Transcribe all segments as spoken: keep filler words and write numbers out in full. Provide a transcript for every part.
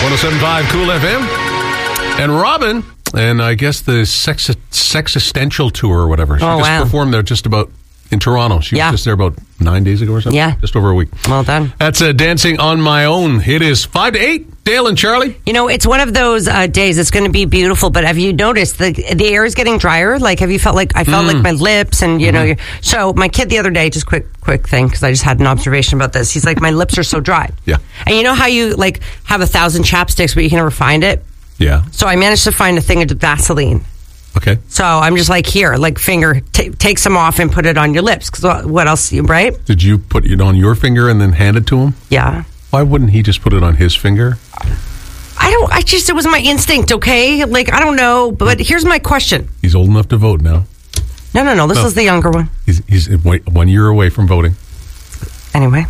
one oh seven point five Cool F M. And Robin, and I guess the Sex Sexistential Tour or whatever. She oh, just wow. performed there just about in Toronto. She yeah. was just there about nine days ago or something. Yeah. Just over a week. Well done. That's uh, Dancing on My Own. It is five to eight. Dale and Charlie. You know, it's one of those uh, days. It's going to be beautiful, but have you noticed the the air is getting drier? Like, have you felt like I felt Mm. like my lips and you Mm-hmm. know? So my kid the other day, just quick quick thing because I just had an observation about this. He's like, my lips are so dry. Yeah. And you know how you like have a thousand chapsticks, but you can never find it. Yeah. So I managed to find a thing of Vaseline. Okay. So I'm just like, here, like finger, t- take some off and put it on your lips. Because what else, right? Did you put it on your finger and then hand it to him? Yeah. Why wouldn't he just put it on his finger? I don't, I just, it was my instinct, okay? Like, I don't know, but here's my question. He's old enough to vote now. No, no, no, this No. is the younger one. He's, he's one year away from voting. Anyway.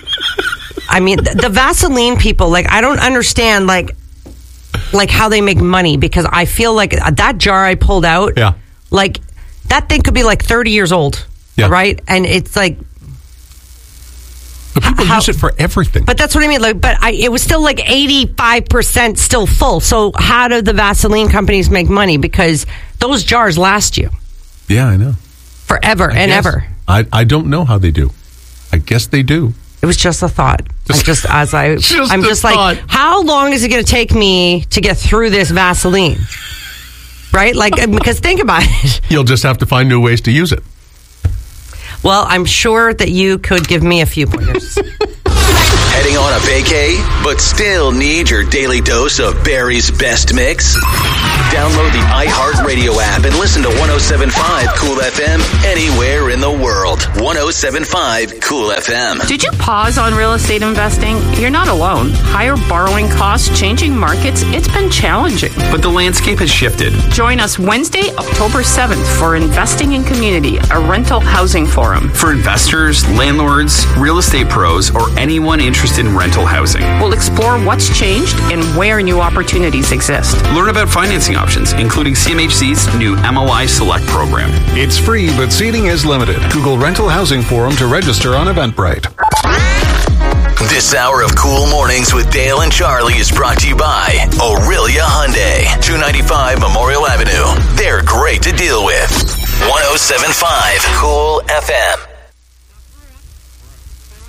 I mean, the, the Vaseline people, like, I don't understand, like, like how they make money because I feel like that jar I pulled out, Yeah. like, that thing could be like thirty years old, Yeah. right? And it's like, But people How- use it for everything. but that's what I mean. Like, but I, it was still like eighty-five percent still full. So how do the Vaseline companies make money? Because those jars last you yeah, I know. forever I and guess. ever. I, I don't know how they do. I guess they do. It was just a thought. Just- I'm just as I, Just I'm a just thought. like, how long is it going to take me to get through this Vaseline? Right? Like, because think about it. You'll just have to find new ways to use it. Well, I'm sure that you could give me a few pointers. Heading on a vacay, but still need your daily dose of Barry's best mix? Download the iHeartRadio app and listen to one oh seven point five Cool F M anywhere in the world. one oh seven point five Cool F M. Did you pause on real estate investing? You're not alone. Higher borrowing costs, changing markets, it's been challenging. But the landscape has shifted. Join us Wednesday, October seventh for Investing in Community, a rental housing forum. For investors, landlords, real estate pros, or anyone interested in rental housing. We'll explore what's changed and where new opportunities exist. Learn about financing options, including C M H C's new M L I Select program. It's free, but seating is limited. Google Rental Housing Forum to register on Eventbrite. This hour of Cool Mornings with Dale and Charlie is brought to you by Aurelia Hyundai, two ninety-five Memorial Avenue. They're great to deal with. one oh seven point five Cool F M.